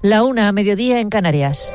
1:00, mediodía en Canarias.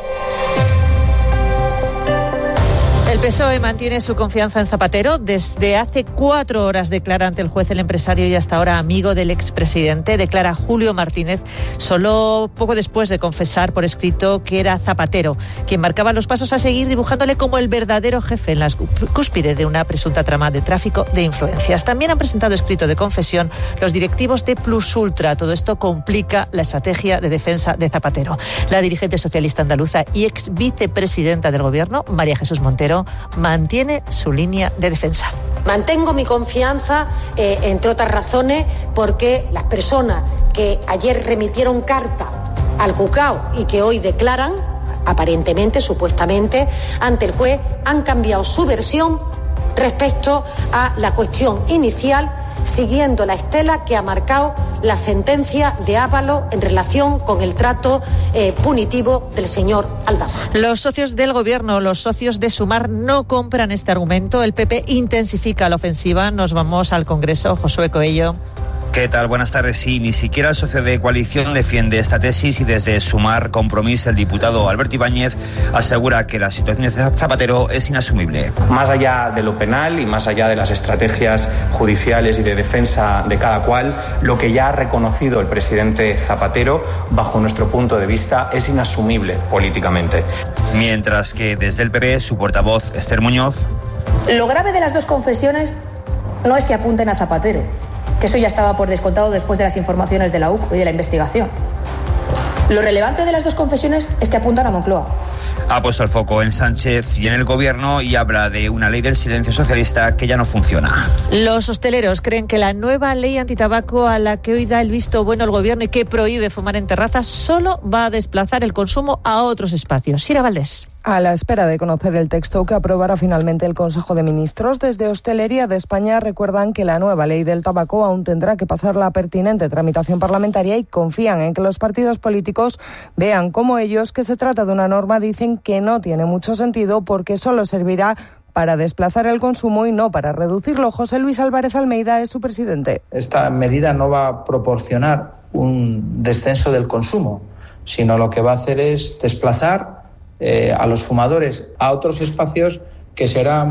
El PSOE mantiene su confianza en Zapatero. Desde hace 4 horas declara ante el juez el empresario y hasta ahora amigo del expresidente. Declara Julio Martínez solo poco después de confesar por escrito que era Zapatero quien marcaba los pasos a seguir, dibujándole como el verdadero jefe en la cúspide de una presunta trama de tráfico de influencias. También han presentado escrito de confesión los directivos de Plus Ultra. Todo esto complica la estrategia de defensa de Zapatero. La dirigente socialista andaluza y ex vicepresidenta del Gobierno, María Jesús Montero, mantiene su línea de defensa. Mantengo mi confianza, entre otras razones, porque las personas que ayer remitieron carta al juzgado y que hoy declaran, aparentemente, supuestamente, ante el juez, han cambiado su versión respecto a la cuestión inicial, siguiendo la estela que ha marcado la sentencia de Ábalos en relación con el trato punitivo del señor Aldama. Los socios del Gobierno, los socios de Sumar, no compran este argumento. El PP intensifica la ofensiva. Nos vamos al Congreso. Josué Coello. ¿Qué tal? Buenas tardes. Sí, ni siquiera el socio de coalición defiende esta tesis y desde Sumar Compromís el diputado Alberto Ibáñez asegura que la situación de Zapatero es inasumible. Más allá de lo penal y más allá de las estrategias judiciales y de defensa de cada cual, lo que ya ha reconocido el presidente Zapatero, bajo nuestro punto de vista, es inasumible políticamente. Mientras que desde el PP, su portavoz Esther Muñoz. Lo grave de las dos confesiones no es que apunten a Zapatero, que eso ya estaba por descontado después de las informaciones de la UC y de la investigación. Lo relevante de las dos confesiones es que apuntan a Moncloa. Ha puesto el foco en Sánchez y en el Gobierno y habla de una ley del silencio socialista que ya no funciona. Los hosteleros creen que la nueva ley antitabaco a la que hoy da el visto bueno el Gobierno y que prohíbe fumar en terrazas solo va a desplazar el consumo a otros espacios. Sira Valdés. A la espera de conocer el texto que aprobará finalmente el Consejo de Ministros, desde Hostelería de España recuerdan que la nueva ley del tabaco aún tendrá que pasar la pertinente tramitación parlamentaria y confían en que los partidos políticos vean como ellos que se trata de una norma, dicen que no tiene mucho sentido porque solo servirá para desplazar el consumo y no para reducirlo. José Luis Álvarez Almeida es su presidente. Esta medida no va a proporcionar un descenso del consumo, sino lo que va a hacer es desplazar a los fumadores a otros espacios que serán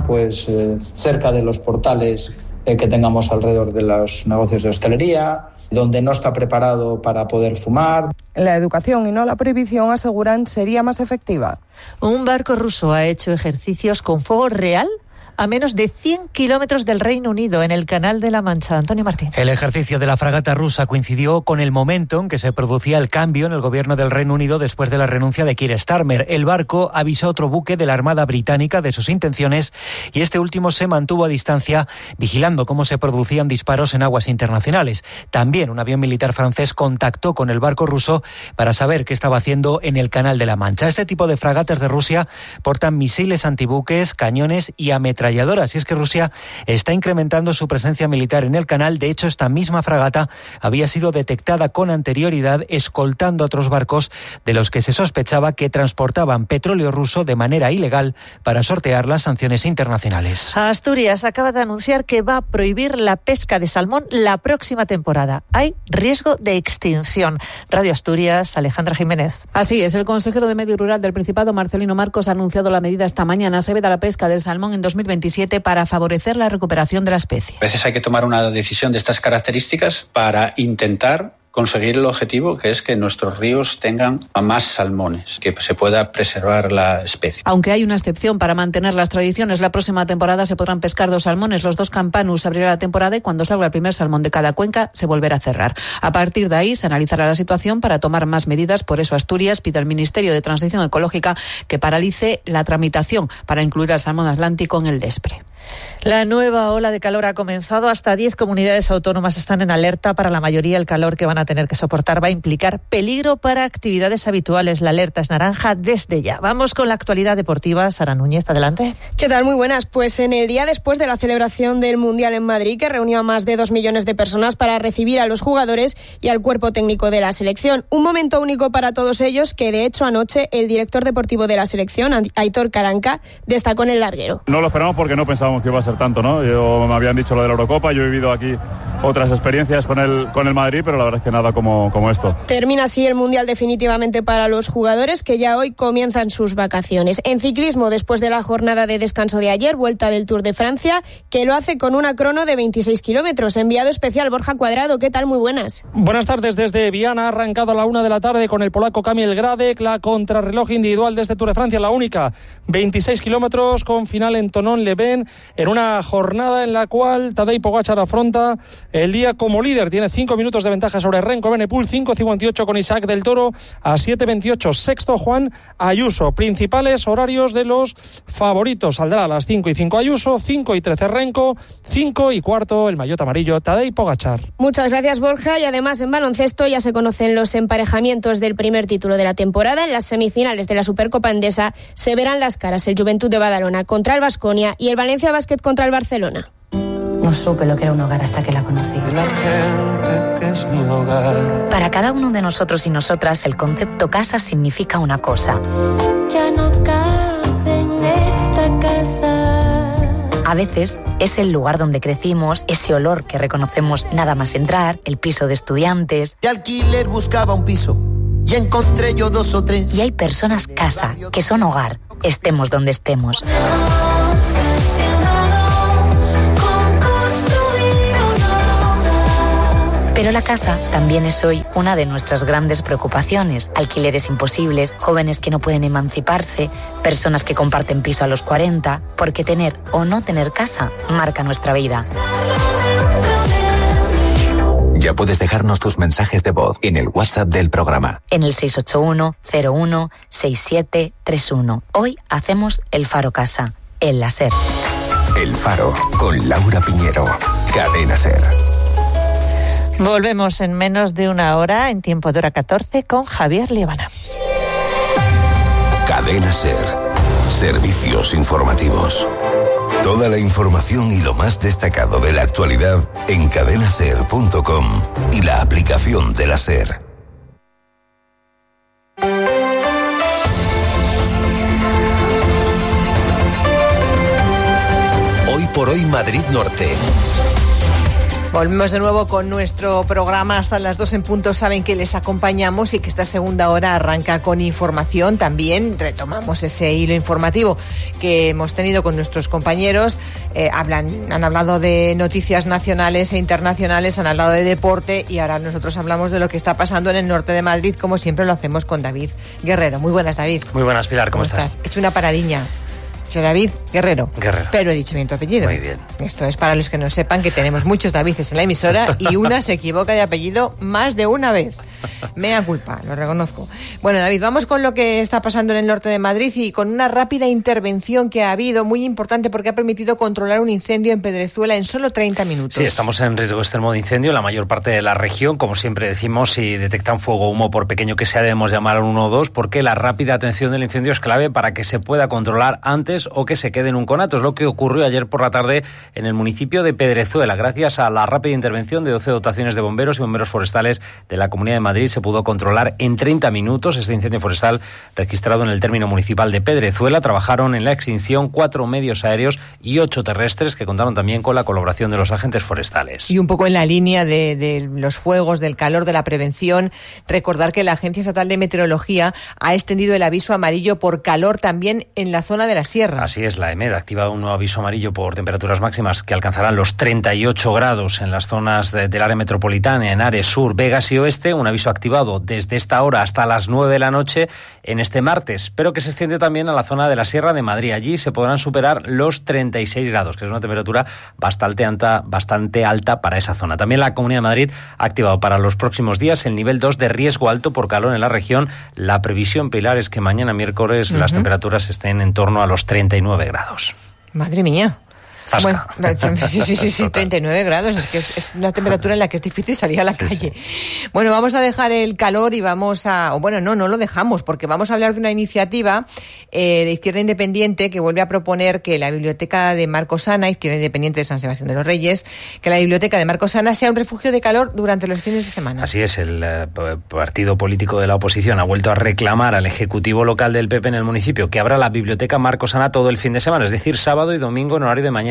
cerca de los portales que tengamos alrededor de los negocios de hostelería, donde no está preparado para poder fumar. La educación y no la prohibición, aseguran, sería más efectiva. Un barco ruso ha hecho ejercicios con fuego real a menos de 100 kilómetros del Reino Unido, en el Canal de la Mancha. Antonio Martín. El ejercicio de la fragata rusa coincidió con el momento en que se producía el cambio en el gobierno del Reino Unido después de la renuncia de Keir Starmer. El barco avisó a otro buque de la Armada Británica de sus intenciones y este último se mantuvo a distancia vigilando cómo se producían disparos en aguas internacionales. También un avión militar francés contactó con el barco ruso para saber qué estaba haciendo en el Canal de la Mancha. Este tipo de fragatas de Rusia portan misiles antibuques, cañones y ametralladoras. Y es que Rusia está incrementando su presencia militar en el canal. De hecho, esta misma fragata había sido detectada con anterioridad escoltando a otros barcos de los que se sospechaba que transportaban petróleo ruso de manera ilegal para sortear las sanciones internacionales. Asturias acaba de anunciar que va a prohibir la pesca de salmón la próxima temporada. Hay riesgo de extinción. Radio Asturias, Alejandra Jiménez. Así es, el consejero de Medio Rural del Principado, Marcelino Marcos, ha anunciado la medida esta mañana. Se veda la pesca del salmón en 2027 para favorecer la recuperación de la especie. A veces hay que tomar una decisión de estas características para intentar conseguir el objetivo, que es que nuestros ríos tengan más salmones, que se pueda preservar la especie. Aunque hay una excepción para mantener las tradiciones, la próxima temporada se podrán pescar 2 salmones. Los 2 campanus se abrirá la temporada y cuando salga el primer salmón de cada cuenca se volverá a cerrar. A partir de ahí se analizará la situación para tomar más medidas. Por eso Asturias pide al Ministerio de Transición Ecológica que paralice la tramitación para incluir al salmón atlántico en el DESPRE. La nueva ola de calor ha comenzado. Hasta 10 comunidades autónomas están en alerta. Para la mayoría, el calor que van a tener que soportar va a implicar peligro para actividades habituales. La alerta es naranja desde ya. Vamos con la actualidad deportiva. Sara Núñez, adelante. ¿Qué tal? Muy buenas. Pues en el día después de la celebración del Mundial en Madrid, que reunió a más de 2 millones de personas para recibir a los jugadores y al cuerpo técnico de la selección. Un momento único para todos ellos que, de hecho, anoche el director deportivo de la selección, Aitor Caranca, destacó en el larguero. No lo esperamos porque no pensábamos pensábamos que iba a ser tanto, ¿no? Me habían dicho lo de la Eurocopa, yo he vivido aquí otras experiencias con el Madrid, pero la verdad es que nada como esto. Termina así el Mundial definitivamente para los jugadores, que ya hoy comienzan sus vacaciones. En ciclismo, después de la jornada de descanso de ayer, vuelta del Tour de Francia, que lo hace con una crono de 26 kilómetros. Enviado especial Borja Cuadrado, ¿qué tal? Muy buenas. Buenas tardes desde Viana. Ha arrancado a la 1 de la tarde con el polaco Kamil Gradek, la contrarreloj individual de este Tour de Francia, la única. 26 kilómetros con final en Thonon-les-Bains, en una jornada en la cual Tadej Pogačar afronta el día como líder. Tiene 5 minutos de ventaja sobre Remco Evenepoel, 5:58 con Isaac del Toro, a 7:28 sexto Juan Ayuso. Principales horarios de los favoritos: saldrá a las 5:05 Ayuso, 5:13 Remco, 5:15 el maillot amarillo Tadej Pogačar. Muchas gracias, Borja. Y además en baloncesto ya se conocen los emparejamientos del primer título de la temporada. En las semifinales de la Supercopa Endesa se verán las caras el Juventud de Badalona contra el Baskonia y el Valencia Basket contra el Barcelona. No supe lo que era un hogar hasta que la conocí. La gente que es mi hogar. Para cada uno de nosotros y nosotras, el concepto casa significa una cosa. Ya no cabe en esta casa. A veces es el lugar donde crecimos, ese olor que reconocemos nada más entrar, el piso de estudiantes. De alquiler buscaba un piso y encontré yo 2 o 3. Y hay personas casa, que son hogar, estemos donde estemos. Pero la casa también es hoy una de nuestras grandes preocupaciones. Alquileres imposibles, jóvenes que no pueden emanciparse, personas que comparten piso a los 40, porque tener o no tener casa marca nuestra vida. Ya puedes dejarnos tus mensajes de voz en el WhatsApp del programa. En el 681-01-6731. Hoy hacemos El Faro Casa, en la SER. El Faro, con Laura Piñero. Cadena SER. Volvemos en menos de una hora, en tiempo de hora 14, con Javier Liebana. Cadena SER. Servicios informativos. Toda la información y lo más destacado de la actualidad en cadenaser.com y la aplicación de la SER. Hoy por hoy Madrid Norte. Volvemos de nuevo con nuestro programa hasta las 2 en punto. Saben que les acompañamos y que esta segunda hora arranca con información. También retomamos ese hilo informativo que hemos tenido con nuestros compañeros. Han hablado de noticias nacionales e internacionales, han hablado de deporte y ahora nosotros hablamos de lo que está pasando en el norte de Madrid, como siempre lo hacemos con David Guerrero. Muy buenas, David. Muy buenas, Pilar, ¿cómo estás? He hecho una paradiña. Soy David Guerrero. Pero he dicho bien tu apellido. Muy bien. Esto es para los que no sepan que tenemos muchos Davides en la emisora y una se equivoca de apellido más de una vez. Mea culpa, lo reconozco. Bueno, David, vamos con lo que está pasando en el norte de Madrid y con una rápida intervención que ha habido, muy importante porque ha permitido controlar un incendio en Pedrezuela en solo 30 minutos. Sí, estamos en riesgo extremo de incendio en la mayor parte de la región. Como siempre decimos, si detectan fuego o humo, por pequeño que sea, debemos llamar al 112 porque la rápida atención del incendio es clave para que se pueda controlar antes o que se quede en un conato. Es lo que ocurrió ayer por la tarde en el municipio de Pedrezuela. Gracias a la rápida intervención de 12 dotaciones de bomberos y bomberos forestales de la Comunidad de Madrid, se pudo controlar en 30 minutos este incendio forestal registrado en el término municipal de Pedrezuela. Trabajaron en la extinción 4 medios aéreos y 8 terrestres que contaron también con la colaboración de los agentes forestales. Y un poco en la línea de los fuegos, del calor, de la prevención, recordar que la Agencia Estatal de Meteorología ha extendido el aviso amarillo por calor también en la zona de la sierra. Así es, la EMED ha activado un nuevo aviso amarillo por temperaturas máximas que alcanzarán los 38 grados en las zonas del área metropolitana, en Ares, Sur, Vegas y Oeste. Un aviso activado desde esta hora hasta las 9 de la noche en este martes, pero que se extiende también a la zona de la Sierra de Madrid. Allí se podrán superar los 36 grados, que es una temperatura bastante alta para esa zona. También la Comunidad de Madrid ha activado para los próximos días el nivel 2 de riesgo alto por calor en la región. La previsión, Pilar, es que mañana miércoles las temperaturas estén en torno a los 39 grados. Madre mía. Zasca. Bueno, sí, 39 grados, es que es una temperatura en la que es difícil salir a la calle. Bueno, vamos a dejar el calor y vamos a... no lo dejamos, porque vamos a hablar de una iniciativa de Izquierda Independiente que vuelve a proponer que la biblioteca de Marcos-Ana, Izquierda Independiente de San Sebastián de los Reyes, que la biblioteca de Marcos-Ana sea un refugio de calor durante los fines de semana. Así es, el partido político de la oposición ha vuelto a reclamar al Ejecutivo local del PP en el municipio que abra la biblioteca Marcos-Ana todo el fin de semana, es decir, sábado y domingo en horario de mañana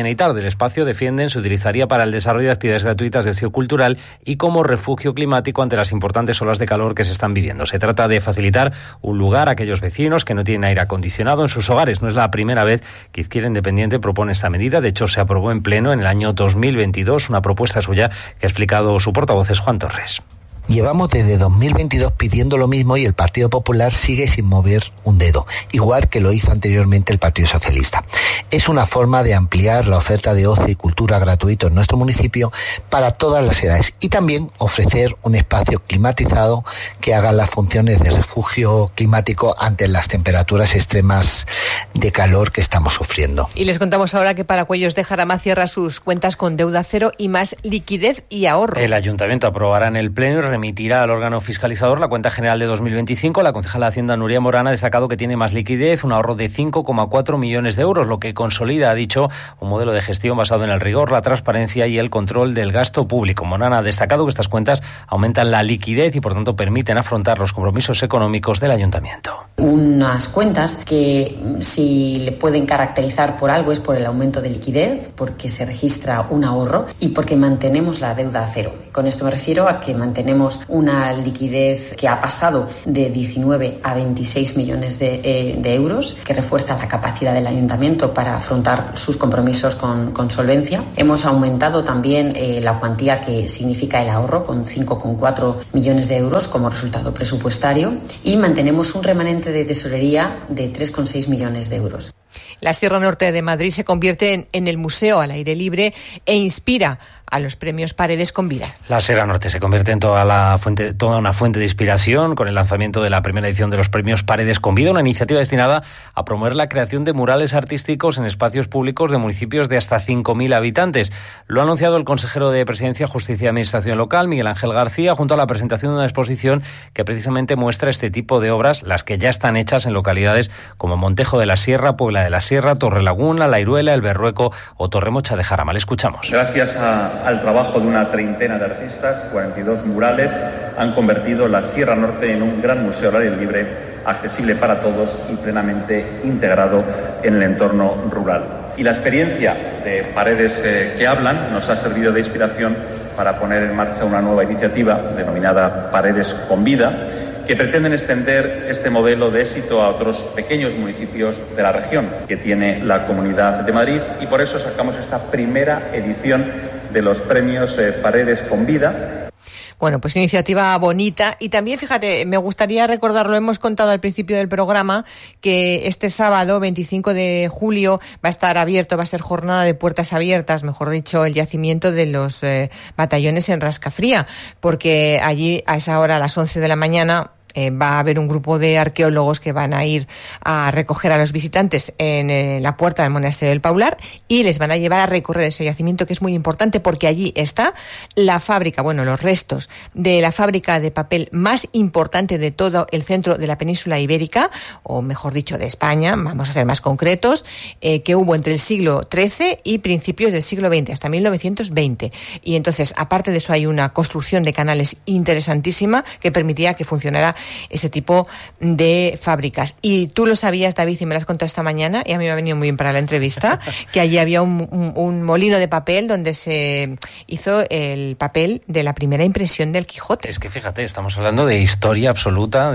mañana y tarde. El espacio, defienden, se utilizaría para el desarrollo de actividades gratuitas de ocio cultural y como refugio climático ante las importantes olas de calor que se están viviendo. Se trata de facilitar un lugar a aquellos vecinos que no tienen aire acondicionado en sus hogares. No es la primera vez que Izquierda Independiente propone esta medida. De hecho, se aprobó en pleno en el año 2022, una propuesta suya que ha explicado su portavoz, es Juan Torres. Llevamos desde 2022 pidiendo lo mismo y el Partido Popular sigue sin mover un dedo, igual que lo hizo anteriormente el Partido Socialista. Es una forma de ampliar la oferta de ocio y cultura gratuito en nuestro municipio para todas las edades y también ofrecer un espacio climatizado que haga las funciones de refugio climático ante las temperaturas extremas de calor que estamos sufriendo. Y les contamos ahora que Paracuellos de Jarama cierra sus cuentas con deuda cero y más liquidez y ahorro. El Ayuntamiento aprobará en el Pleno y remitirá al órgano fiscalizador la cuenta general de 2025. La concejala de Hacienda, Nuria Morán, ha destacado que tiene más liquidez, un ahorro de 5,4 millones de euros, lo que consolida, ha dicho, un modelo de gestión basado en el rigor, la transparencia y el control del gasto público. Morán ha destacado que estas cuentas aumentan la liquidez y, por tanto, permiten afrontar los compromisos económicos del Ayuntamiento. Unas cuentas que, si le pueden caracterizar por algo, es por el aumento de liquidez, porque se registra un ahorro y porque mantenemos la deuda a cero. Con esto me refiero a que mantenemos una liquidez que ha pasado de 19 a 26 millones de euros, que refuerza la capacidad del Ayuntamiento para afrontar sus compromisos con solvencia. Hemos aumentado también la cuantía que significa el ahorro, con 5,4 millones de euros como resultado presupuestario, y mantenemos un remanente de tesorería de 3,6 millones de euros. La Sierra Norte de Madrid se convierte en el museo al aire libre e inspira a los premios Paredes con Vida. La Sierra Norte se convierte en toda una fuente de inspiración con el lanzamiento de la primera edición de los premios Paredes con Vida, una iniciativa destinada a promover la creación de murales artísticos en espacios públicos de municipios de hasta 5.000 habitantes. Lo ha anunciado el consejero de Presidencia, Justicia y Administración Local, Miguel Ángel García, junto a la presentación de una exposición que precisamente muestra este tipo de obras, las que ya están hechas en localidades como Montejo de la Sierra, Puebla de la Sierra, Torrelaguna, La Iruela, El Berrueco o Torremocha de Jarama. Le escuchamos. Gracias al trabajo de una treintena de artistas, 42 murales han convertido la Sierra Norte en un gran museo al aire libre, accesible para todos y plenamente integrado en el entorno rural. Y la experiencia de Paredes que hablan nos ha servido de inspiración para poner en marcha una nueva iniciativa denominada Paredes con Vida, que pretenden extender este modelo de éxito a otros pequeños municipios de la región que tiene la Comunidad de Madrid, y por eso sacamos esta primera edición de los premios Paredes con Vida. Bueno, pues iniciativa bonita. Y también, fíjate, me gustaría recordar, lo hemos contado al principio del programa, que este sábado, 25 de julio, va a estar abierto, va a ser jornada de puertas abiertas, mejor dicho, el yacimiento de los batallones en Rascafría, porque allí a esa hora, a las 11 de la mañana, va a haber un grupo de arqueólogos que van a ir a recoger a los visitantes en la puerta del Monasterio del Paular y les van a llevar a recorrer ese yacimiento, que es muy importante porque allí está la fábrica, los restos de la fábrica de papel más importante de todo el centro de la península ibérica, o mejor dicho, de España, vamos a ser más concretos, que hubo entre el siglo XIII y principios del siglo XX, hasta 1920. Y entonces, aparte de eso, hay una construcción de canales interesantísima que permitía que funcionara ese tipo de fábricas. Y tú lo sabías, David, y me lo has contado esta mañana, y a mí me ha venido muy bien para la entrevista, que allí había un molino de papel donde se hizo el papel de la primera impresión del Quijote. Es que fíjate, estamos hablando de historia absoluta,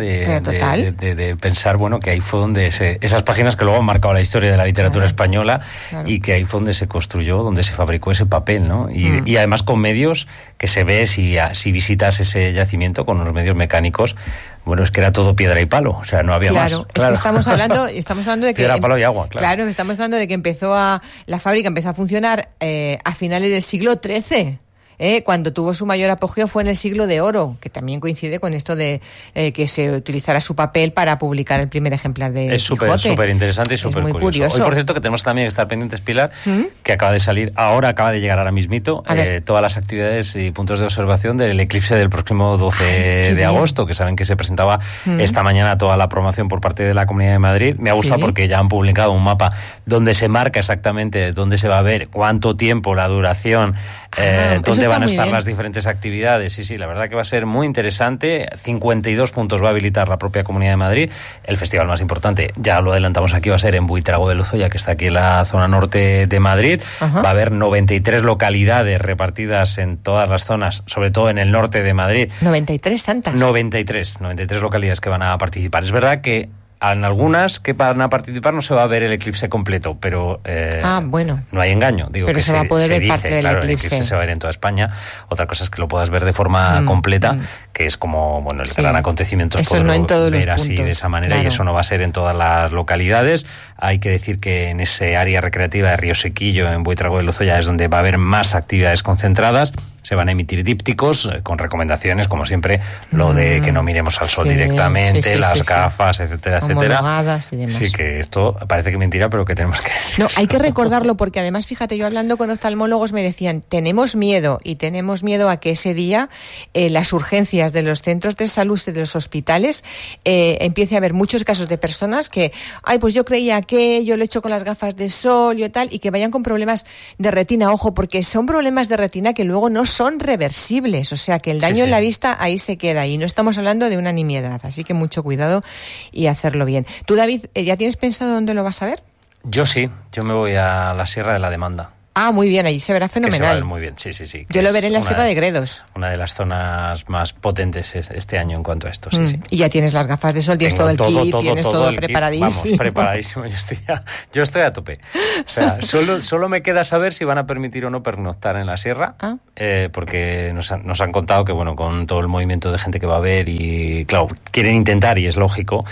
de pensar, que ahí fue donde esas páginas que luego han marcado la historia de la literatura española, y que ahí fue donde se construyó, donde se fabricó ese papel, ¿no? Y además con medios que se ve si visitas ese yacimiento con unos medios mecánicos. Es que era todo piedra y palo, o sea, no había más. Claro, es que estamos hablando de que... Piedra, palo y agua, claro. Claro, estamos hablando de que la fábrica empezó a funcionar a finales del siglo XIII. Cuando tuvo su mayor apogeo fue en el siglo de oro, que también coincide con esto de que se utilizara su papel para publicar el primer ejemplar de Quijote. Es súper interesante y súper curioso. Hoy, por cierto, que tenemos también que estar pendientes, Pilar, que acaba de salir, acaba de llegar ahora mismito, todas las actividades y puntos de observación del eclipse del próximo 12 de agosto, que saben que se presentaba esta mañana toda la promoción por parte de la Comunidad de Madrid. Me ha gustado porque ya han publicado un mapa donde se marca exactamente dónde se va a ver, cuánto tiempo, la duración, dónde van a estar las diferentes actividades. Sí, la verdad que va a ser muy interesante. 52 puntos va a habilitar la propia Comunidad de Madrid. El festival más importante, ya lo adelantamos aquí, va a ser en Buitrago de Lozoya, que está aquí en la zona norte de Madrid. Va a haber 93 localidades repartidas en todas las zonas, sobre todo en el norte de Madrid. 93 tantas. 93 localidades que van a participar. Es verdad que en algunas que van a participar no se va a ver el eclipse completo, pero bueno, no hay engaño. Digo, pero que se va a poder ver dice, parte del claro, eclipse. El eclipse se va a ver en toda España. Otra cosa es que lo puedas ver de forma completa, que es como el gran acontecimiento. Es eso no en todos ver los así puntos, de esa manera, claro. Y eso no va a ser en todas las localidades. Hay que decir que en ese área recreativa de Río Sequillo, en Buitrago de Lozoya, es donde va a haber más actividades concentradas. Se van a emitir dípticos con recomendaciones, como siempre, lo de que no miremos al sol directamente, las gafas, etcétera. Homologadas y demás. Sí, que esto parece que mentira, pero que tenemos que... No, hay que recordarlo porque además, fíjate, yo hablando con oftalmólogos me decían, tenemos miedo a que ese día las urgencias de los centros de salud y de los hospitales empiece a haber muchos casos de personas que, pues yo creía que yo lo he hecho con las gafas de sol y tal, y que vayan con problemas de retina. Ojo, porque son problemas de retina que luego no son reversibles, o sea que el daño en la vista ahí se queda y no estamos hablando de una nimiedad, así que mucho cuidado y hacerlo bien. Tú, David, ¿ya tienes pensado dónde lo vas a ver? Yo sí, yo me voy a la Sierra de la Demanda. Muy bien, allí se verá fenomenal. Que se va a ver muy bien, sí. Yo lo veré en la Sierra de Gredos. Una de las zonas más potentes este año en cuanto a esto, sí. Y ya tienes las gafas de sol, tienes todo el kit, tienes todo preparadísimo. Vamos, preparadísimo, yo estoy a tope. O sea, solo me queda saber si van a permitir o no pernoctar en la Sierra, porque nos han contado que, con todo el movimiento de gente que va a haber y, claro, quieren intentar, y es lógico,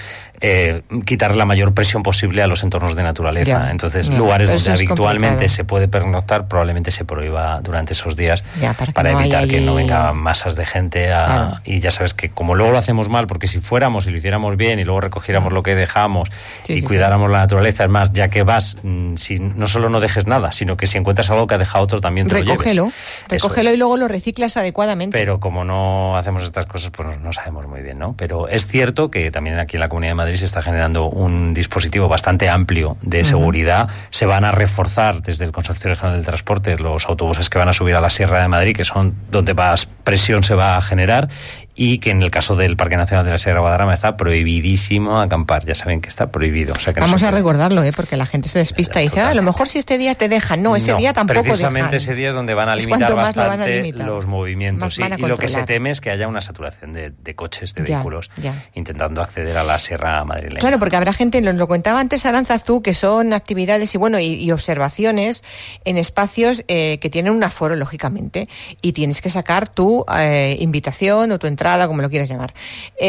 quitar la mayor presión posible a los entornos de naturaleza. Entonces, lugares donde habitualmente se puede pernoctar, probablemente se prohíba durante esos días para evitar que no vengan masas de gente y ya sabes que como luego lo hacemos mal, porque si fuéramos y lo hiciéramos bien y luego recogiéramos lo que dejamos y cuidáramos la naturaleza, es más, ya que vas, si no solo no dejes nada, sino que si encuentras algo que ha dejado otro también te lo lleves. Recógelo y luego lo reciclas adecuadamente. Pero como no hacemos estas cosas, pues no sabemos muy bien, ¿no? Pero es cierto que también aquí en la Comunidad de Madrid se está generando un dispositivo bastante amplio de seguridad. Se van a reforzar desde el Consorcio Regional del Transporte los autobuses que van a subir a la Sierra de Madrid, que son donde más presión se va a generar, y que en el caso del Parque Nacional de la Sierra de Guadarrama está prohibidísimo acampar. Ya saben que está prohibido. O sea que vamos a recordarlo, porque la gente se despista y dice, a lo mejor si este día te dejan. No, ese día tampoco precisamente dejan. Ese día es donde van a limitar bastante los movimientos. Y lo que se teme es que haya una saturación de coches, de vehículos, intentando acceder a la Sierra madrileña. Claro, porque habrá gente, lo contaba antes Aránzazu, que son actividades y observaciones en espacios que tienen un aforo, lógicamente, y tienes que sacar tu invitación o tu entrada, como lo quieras llamar.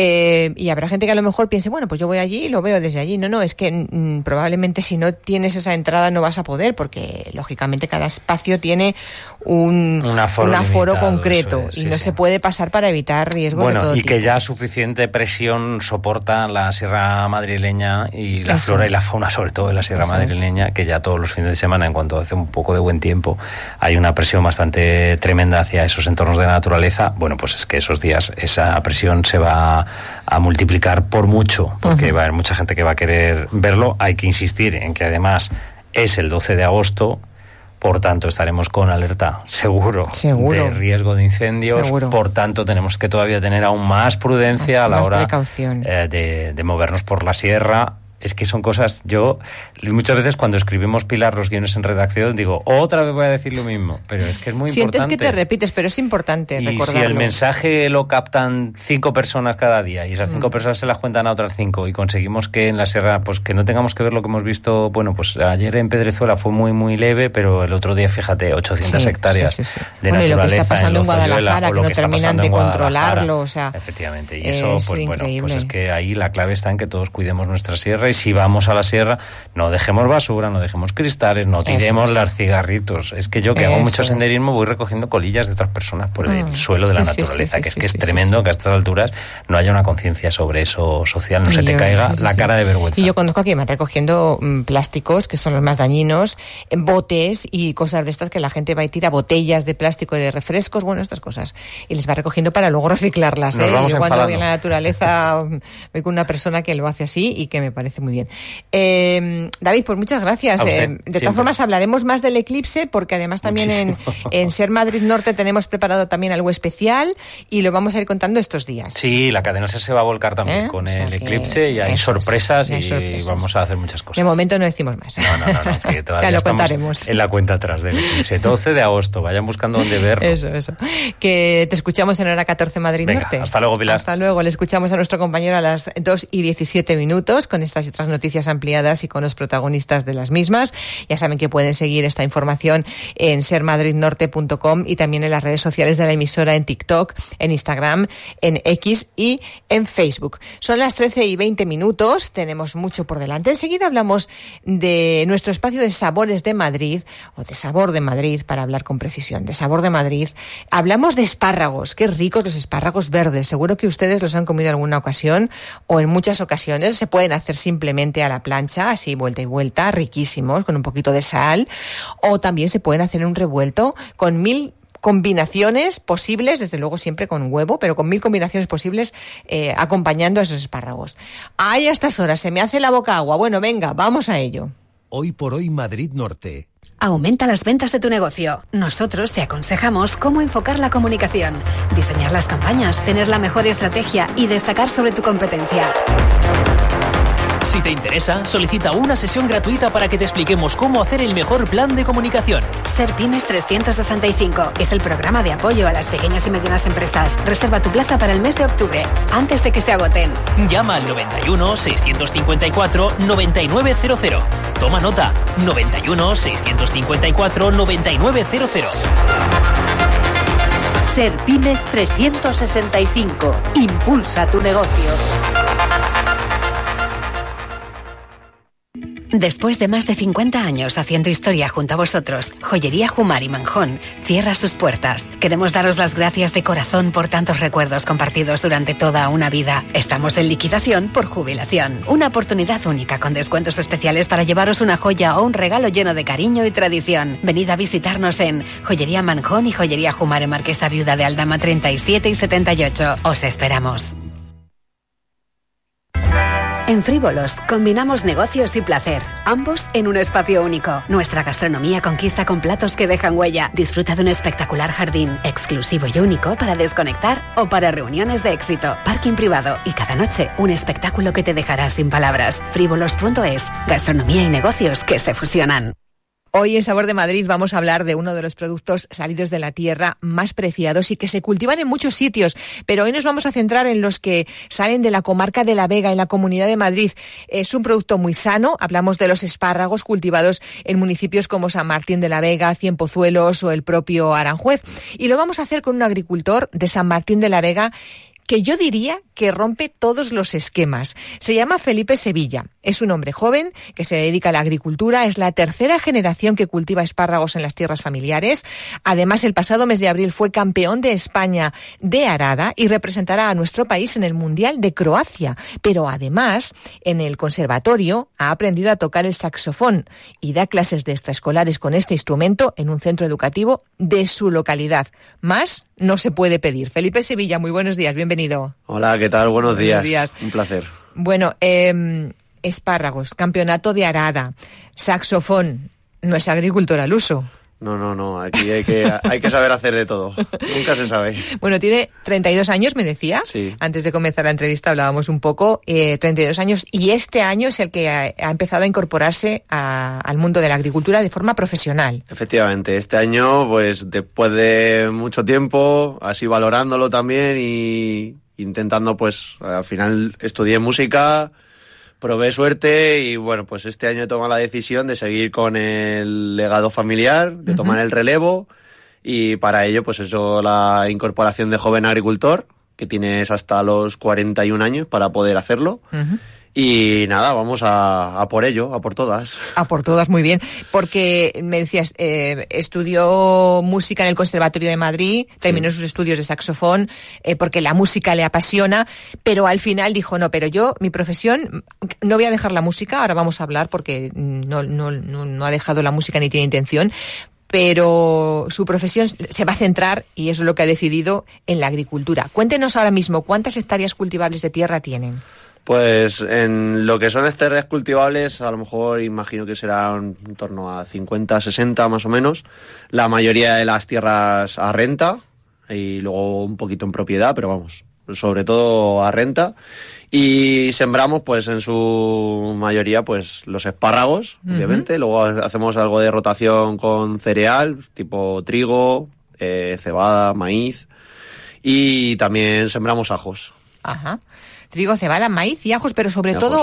Y habrá gente que a lo mejor piense, pues yo voy allí y lo veo desde allí. No, es que probablemente si no tienes esa entrada no vas a poder, porque lógicamente cada espacio tiene un aforo concreto y no se puede pasar para evitar riesgos de todo tipo. Que ya suficiente presión soporta la Sierra madrileña y la flora y la fauna, sobre todo en la Sierra madrileña, que ya todos los fines de semana, en cuanto hace un poco de buen tiempo, hay una presión bastante tremenda hacia esos entornos de naturaleza. Pues es que esos días esa presión se va a multiplicar por mucho, porque va a haber mucha gente que va a querer verlo. Hay que insistir en que además es el 12 de agosto, por tanto estaremos con alerta seguro. De riesgo de incendios, por tanto tenemos que todavía tener aún más prudencia a la hora de movernos por la sierra. Es que son cosas, yo muchas veces cuando escribimos, Pilar, los guiones en redacción, digo, otra vez voy a decir lo mismo, pero es que es muy importante. Sientes que te repites, pero es importante recordarlo. Y si el mensaje lo captan 5 personas cada día y esas 5 personas se las cuentan a otras 5 y conseguimos que en la sierra, que no tengamos que ver lo que hemos visto, ayer en Pedrezuela fue muy, muy leve, pero el otro día, fíjate, 800 hectáreas de naturaleza. Y lo que está pasando en Guadalajara, que no terminan de controlarlo, Efectivamente, y eso, es que ahí la clave está en que todos cuidemos nuestra sierra. Y si vamos a la sierra, no dejemos basura, no dejemos cristales, no tiremos los cigarritos. Es que yo, que hago mucho senderismo, voy recogiendo colillas de otras personas por el suelo de la naturaleza, que es tremendo que a estas alturas no haya una conciencia sobre eso social, no se te caiga la cara de vergüenza. Y yo conozco a quien va recogiendo plásticos, que son los más dañinos, botes y cosas de estas que la gente va y tira, botellas de plástico de refrescos, estas cosas, y les va recogiendo para luego reciclarlas. Yo cuando voy en la naturaleza voy con una persona que lo hace así y que me parece parece muy bien. David, pues muchas gracias. De todas formas, hablaremos más del eclipse, porque además también en Ser Madrid Norte tenemos preparado también algo especial y lo vamos a ir contando estos días. Sí, la cadena SER se va a volcar también con el eclipse y hay sorpresas y vamos a hacer muchas cosas. De momento no decimos más. No, que todavía lo estamos contaremos. En la cuenta atrás del eclipse. 12 de agosto, vayan buscando dónde verlo. Eso. Que te escuchamos en hora 14 Madrid Norte. Hasta luego, Pilar. Hasta luego. Le escuchamos a nuestro compañero a las 2:17 con estas y otras noticias ampliadas y con los protagonistas de las mismas. Ya saben que pueden seguir esta información en sermadridnorte.com y también en las redes sociales de la emisora, en TikTok, en Instagram, en X y en Facebook. Son las 13:20. Tenemos mucho por delante. Enseguida hablamos de nuestro espacio de Sabores de Madrid, o de Sabor de Madrid, para hablar con precisión, de Sabor de Madrid. Hablamos de espárragos. Qué ricos los espárragos verdes. Seguro que ustedes los han comido en alguna ocasión o en muchas ocasiones. Se pueden hacer simplemente a la plancha, así vuelta y vuelta, riquísimos, con un poquito de sal. O también se pueden hacer en un revuelto con 1000 combinaciones posibles, desde luego siempre con huevo, pero con 1000 combinaciones posibles acompañando a esos espárragos. Ay, a estas horas se me hace la boca agua. Bueno, venga, vamos a ello. Hoy por hoy Madrid Norte. Aumenta las ventas de tu negocio. Nosotros te aconsejamos cómo enfocar la comunicación, diseñar las campañas, tener la mejor estrategia y destacar sobre tu competencia. Si te interesa, solicita una sesión gratuita para que te expliquemos cómo hacer el mejor plan de comunicación. Ser Pymes 365 es el programa de apoyo a las pequeñas y medianas empresas. Reserva tu plaza para el mes de octubre, antes de que se agoten. Llama al 91 654 9900. Toma nota, 91 654 9900. Ser Pymes 365. Impulsa tu negocio. Después de más de 50 años haciendo historia junto a vosotros, Joyería Jumar y Manjón cierra sus puertas. Queremos daros las gracias de corazón por tantos recuerdos compartidos durante toda una vida. Estamos en liquidación por jubilación. Una oportunidad única con descuentos especiales para llevaros una joya o un regalo lleno de cariño y tradición. Venid a visitarnos en Joyería Manjón y Joyería Jumar en Marquesa Viuda de Aldama 37 y 78. Os esperamos. En Frívolos combinamos negocios y placer, ambos en un espacio único. Nuestra gastronomía conquista con platos que dejan huella. Disfruta de un espectacular jardín, exclusivo y único para desconectar o para reuniones de éxito. Parking privado y cada noche un espectáculo que te dejará sin palabras. Frívolos.es, gastronomía y negocios que se fusionan. Hoy en Sabor de Madrid vamos a hablar de uno de los productos salidos de la tierra más preciados y que se cultivan en muchos sitios, pero hoy nos vamos a centrar en los que salen de la comarca de La Vega, en la Comunidad de Madrid. Es un producto muy sano, hablamos de los espárragos cultivados en municipios como San Martín de la Vega, Cienpozuelos o el propio Aranjuez. Y lo vamos a hacer con un agricultor de San Martín de la Vega que yo diría que rompe todos los esquemas. Se llama Felipe Sevilla. Es un hombre joven que se dedica a la agricultura. Es la tercera generación que cultiva espárragos en las tierras familiares. Además, el pasado mes de abril fue campeón de España de arada y representará a nuestro país en el Mundial de Croacia. Pero además, en el conservatorio ha aprendido a tocar el saxofón y da clases de extraescolares con este instrumento en un centro educativo de su localidad. Más no se puede pedir. Felipe Sevilla, muy buenos días, bienvenido. Hola, ¿qué tal? Buenos días. Un placer. Bueno, espárragos, campeonato de arada, saxofón, no es agricultor al uso. No, aquí hay que saber hacer de todo. Nunca se sabe. Bueno, tiene 32 años, me decía. Sí. Antes de comenzar la entrevista hablábamos un poco. 32 años y este año es el que ha empezado a incorporarse al mundo de la agricultura de forma profesional. Efectivamente, este año, pues después de mucho tiempo, así valorándolo también y intentando, pues al final estudié música, probé suerte y bueno, pues este año he tomado la decisión de seguir con el legado familiar, de tomar el relevo y para ello pues eso, la incorporación de joven agricultor, que tienes hasta los 41 años para poder hacerlo. Y nada, vamos a por ello, a por todas. A por todas, muy bien. Porque me decías, estudió música en el Conservatorio de Madrid, terminó sus estudios de saxofón, porque la música le apasiona, pero al final dijo, no, pero yo, mi profesión, no voy a dejar la música, ahora vamos a hablar porque no ha dejado la música ni tiene intención, pero su profesión se va a centrar, y eso es lo que ha decidido, en la agricultura. Cuéntenos ahora mismo, ¿cuántas hectáreas cultivables de tierra tienen? Pues en lo que son hectáreas cultivables, a lo mejor imagino que serán en torno a 50, 60 más o menos. La mayoría de las tierras a renta y luego un poquito en propiedad, pero vamos, sobre todo a renta. Y sembramos pues en su mayoría pues los espárragos, obviamente. Luego hacemos algo de rotación con cereal, tipo trigo, cebada, maíz. Y también sembramos ajos. Ajá. Trigo, cebada, maíz y ajos, pero sobre todo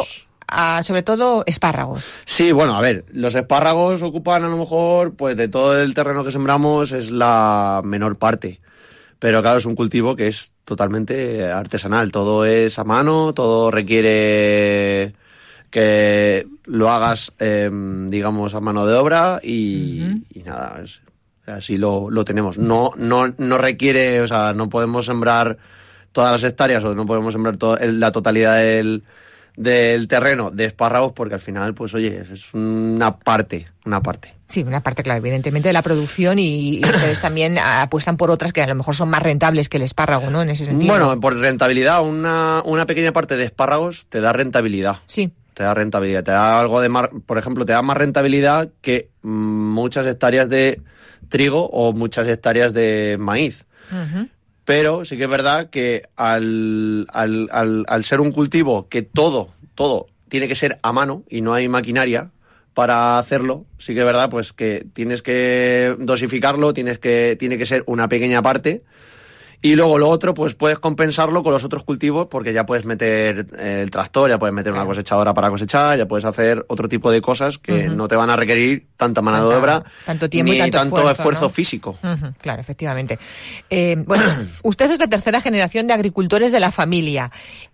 espárragos. Sí, bueno, a ver, los espárragos ocupan a lo mejor, pues de todo el terreno que sembramos es la menor parte. Pero claro, es un cultivo que es totalmente artesanal, todo es a mano, todo requiere que lo hagas, digamos, a mano de obra y nada, así lo tenemos. No requiere, o sea, no podemos sembrar todas las hectáreas o no podemos sembrar la totalidad del terreno de espárragos porque al final, pues oye, es una parte. Sí, una parte, claro, evidentemente de la producción y ustedes también apuestan por otras que a lo mejor son más rentables que el espárrago, ¿no? En ese sentido. Bueno, por rentabilidad, una pequeña parte de espárragos te da rentabilidad. Sí. Te da rentabilidad, te da algo de más, por ejemplo, te da más rentabilidad que muchas hectáreas de trigo o muchas hectáreas de maíz. Uh-huh. Pero sí que es verdad que al ser un cultivo que todo tiene que ser a mano y no hay maquinaria para hacerlo, sí que es verdad pues que tienes que dosificarlo, tiene que ser una pequeña parte. Y luego lo otro, pues puedes compensarlo con los otros cultivos porque ya puedes meter el tractor, ya puedes meter una cosechadora para cosechar, ya puedes hacer otro tipo de cosas que no te van a requerir tanta mano de obra, tanto tiempo ni y tanto esfuerzo ¿no? físico. Claro, efectivamente. Bueno, usted es la tercera generación de agricultores de la familia.